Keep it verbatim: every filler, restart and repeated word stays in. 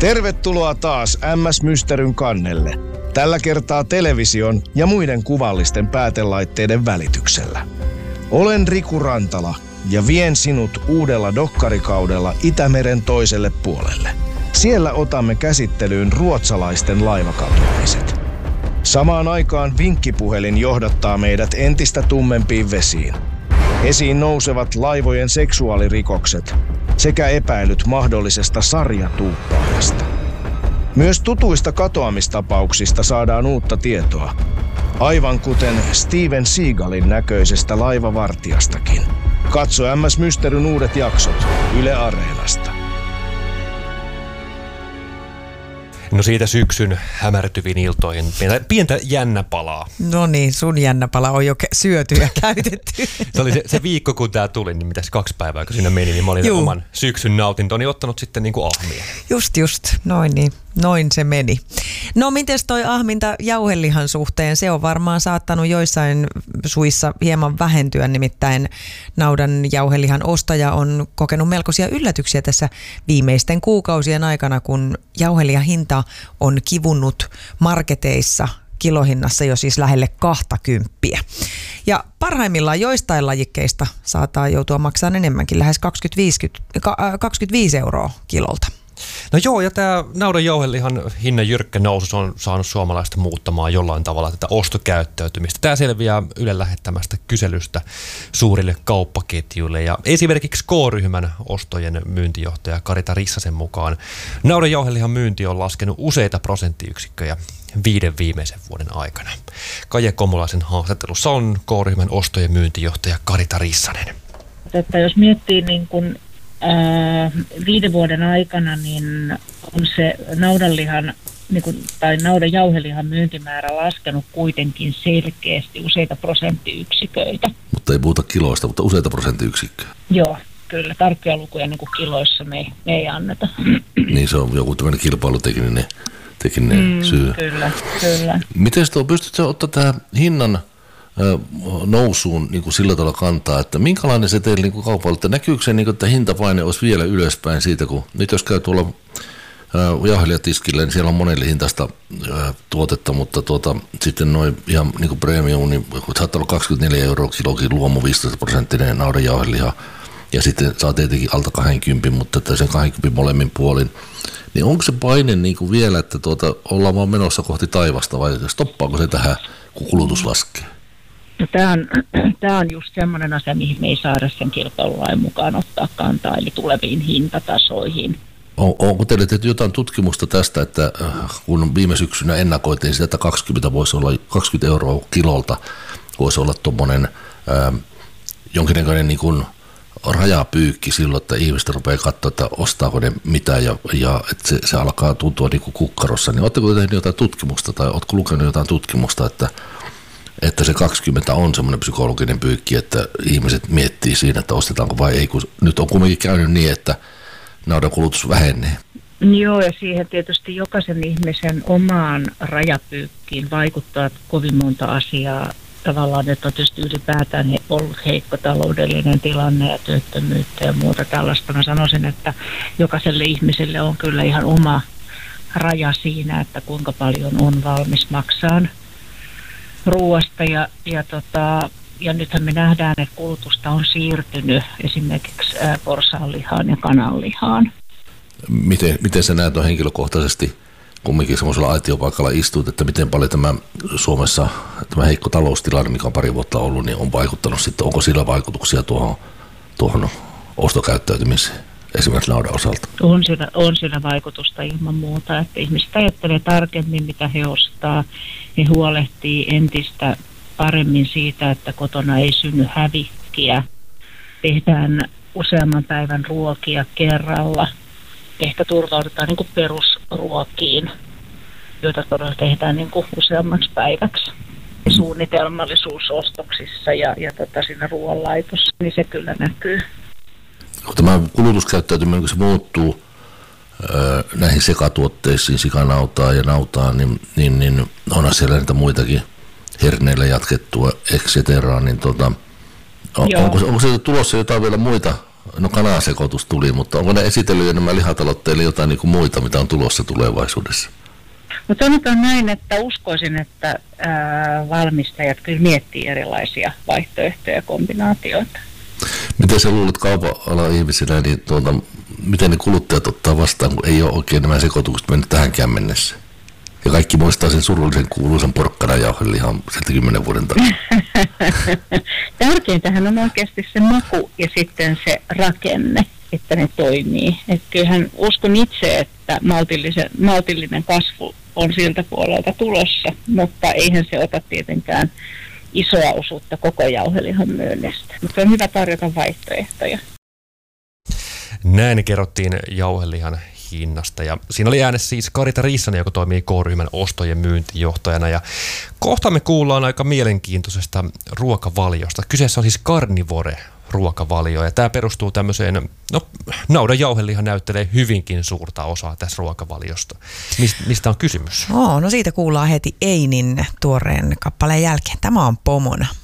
Tervetuloa taas M S Mysteryn kannelle. Tällä kertaa television ja muiden kuvallisten päätelaitteiden välityksellä. Olen Riku Rantala ja vien sinut uudella dokkarikaudella Itämeren toiselle puolelle. Siellä otamme käsittelyyn ruotsalaisten laivakatoamiset. Samaan aikaan vinkkipuhelin johdattaa meidät entistä tummempiin vesiin. Esiin nousevat laivojen seksuaalirikokset sekä epäilyt mahdollisesta sarjatuuppaajasta. Myös tutuista katoamistapauksista saadaan uutta tietoa, aivan kuten Steven Seagalin näköisestä laivavartijastakin. Katso M S Mysteryn uudet jaksot Yle Areenasta. No siitä syksyn hämärtyviin iltoihin. Pientä, pientä jännäpalaa. No niin, sun jännäpala on jo syöty ja käytetty. Se oli se, se viikko, kun tää tuli, niin mitäs kaksi päivää, kun siinä meni, niin mä olin Juu. oman syksyn nautintoni ottanut sitten niin kuin ahmia. Just, just. Noin niin. Noin se meni. No mites toi ahminta jauhelihan suhteen? Se on varmaan saattanut joissain suissa hieman vähentyä, nimittäin naudan jauhelihan ostaja on kokenut melkoisia yllätyksiä tässä viimeisten kuukausien aikana, kun jauhelihan hinta on kivunnut marketeissa kilohinnassa jo siis lähelle kahtakymppiä. Ja parhaimmillaan joistain lajikkeista saattaa joutua maksamaan enemmänkin, lähes kaksikymmentäviisi euroa kilolta. No joo, ja tämä naudan jauhelihan hinnan jyrkkä nousu on saanut suomalaista muuttamaan jollain tavalla tätä ostokäyttäytymistä. Tämä selviää Ylen lähettämästä kyselystä suurille kauppaketjuille. Ja esimerkiksi K-ryhmän ostojen myyntijohtaja Karita Rissasen mukaan naudan jauhelihan myynti on laskenut useita prosenttiyksikköjä viiden viimeisen vuoden aikana. Kaje Komulaisen haastattelussa on K-ryhmän ostojen myyntijohtaja Karita Rissanen. Että jos miettii niin kuin Ää, viiden vuoden aikana niin on se naudanlihan niin kuin, tai naudan jauhelihan myyntimäärä laskenut kuitenkin selkeästi useita prosenttiyksiköitä. Mutta ei puhuta kiloista, mutta useita prosenttiyksikköjä. Joo, kyllä. Tarkkoja lukuja niin kuin kiloissa me ei, me ei anneta. Niin se on joku tämmöinen kilpailutekninen tekninen mm, syy. Kyllä, kyllä. Miten tuo, pystytkö ottaa tähän hinnan nousuun niin kuin sillä tavalla kantaa, että minkälainen se teille niin kaupalla, että näkyykö se, niin kuin, että hintapaine olisi vielä ylöspäin siitä, kun nyt jos käy tuolla jauhelijatiskillä, niin siellä on monelle hintaista ää, tuotetta, mutta tuota, sitten noin ihan niin kuin premium, niin saattaa olla kaksikymmentäneljä euroa kilokin luomu viisitoista prosenttinen naudan jauheliha, ja sitten saa tietenkin alta kaksikymmentä, mutta että sen kaksikymmentä molemmin puolin, niin onko se paine niin kuin vielä, että tuota, ollaan vaan menossa kohti taivasta, vai stoppaako se tähän, kun kulutus laskee? No, tämä, on, tämä on just semmoinen asia, mihin me ei saada sen kilpailulain mukaan ottaa kantaa, eli tuleviin hintatasoihin. On, onko teille tehty jotain tutkimusta tästä, että kun viime syksynä ennakoitiin sitä, että kaksikymmentä, voisi olla, kaksikymmentä euroa kilolta voisi olla tuommoinen jonkinnäköinen niin kuin rajapyykki silloin, että ihmiset rupeaa katsoa, että ostaako ne mitä ja, ja että se, se alkaa tuntua niin kuin kukkarossa. Niin oletteko tehneet jotain tutkimusta tai oletko lukenut jotain tutkimusta, että että se kaksikymmentä on semmoinen psykologinen pyykki, että ihmiset miettii siinä, että ostetaanko vai ei, kun nyt on kuitenkin käynyt niin, että naudan kulutus vähenee. Joo, ja siihen tietysti jokaisen ihmisen omaan rajapyykkiin vaikuttaa kovin monta asiaa. Tavallaan, että on tietysti ylipäätään ollut heikko taloudellinen tilanne ja työttömyyttä ja muuta tällaista. Mä sanoisin, että jokaiselle ihmiselle on kyllä ihan oma raja siinä, että kuinka paljon on valmis maksaan ruoasta ja, ja, tota, ja nythän me nähdään, että kulutusta on siirtynyt esimerkiksi porsaanlihaan ja kananlihaan. Miten, miten sä näet on henkilökohtaisesti, kumminkin semmoisella aitiopaikalla istut, että miten paljon tämä Suomessa tämä heikko taloustilanne, mikä on pari vuotta ollut, niin on vaikuttanut sitten, onko sillä vaikutuksia tuohon, tuohon ostokäyttäytymiseen? Esimerkiksi naudan osalta. On sillä, on sillä vaikutusta ilman muuta, että ihmiset ajattelee tarkemmin, mitä he ostaa. He huolehtii entistä paremmin siitä, että kotona ei synny hävikkiä. Tehdään useamman päivän ruokia kerralla. Ehkä turvaudutaan niin kuin perusruokiin, joita todella tehdään niin kuin useammaksi päiväksi. Suunnitelmallisuus ostoksissa ja, ja tota siinä ruoanlaitossa, niin se kyllä näkyy. Kun tämä kulutuskäyttäytyminen, kun se muuttuu öö, näihin sekatuotteisiin, sikanautaan ja nautaan, niin, niin, niin onhan siellä niitä muitakin herneillä jatkettua, et cetera. Niin tota, on, onko, onko se tulossa jotain vielä muita no kanasekoitus tuli, mutta onko ne esitellyt jo nämä lihatalot teille jotain niin kuin muita, mitä on tulossa tulevaisuudessa? Mutta sanotaan näin, että uskoisin, että ää, valmistajat kyllä miettii erilaisia vaihtoehtoja ja kombinaatioita. Miten sä luulet kaupan-alan ihmisillä, niin tuota, miten ne kuluttajat ottaa vastaan, kun ei ole oikein nämä sekoitukset mennyt tähänkään mennessä? Ja kaikki muistaa sen surullisen kuuluisan porkkanajauhelihan sieltä kymmenen vuoden takaa. Tärkeintähän on oikeasti se maku ja sitten se rakenne, että ne toimii. Et kyllähän uskon itse, että maltillinen, maltillinen kasvu on siltä puolelta tulossa, mutta eihän se ota tietenkään isoa osuutta koko jauhelihan myynnestä. Mutta on hyvä tarjota vaihtoehtoja. Näin kerrottiin jauhelihan hinnasta. Ja siinä oli äänessä siis Karita Rissanen, joka toimii K-ryhmän ostojen myyntijohtajana. Ja kohta me kuullaan aika mielenkiintoisesta ruokavaliosta. Kyseessä on siis carnivore-ruokavalio. Ja tämä perustuu tämmöiseen, no naudan jauheliha näyttelee hyvinkin suurta osaa tässä ruokavaliosta. Mist, mistä on kysymys? Oh, no siitä kuullaan heti Einin tuoreen kappaleen jälkeen. Tämä on Pomona.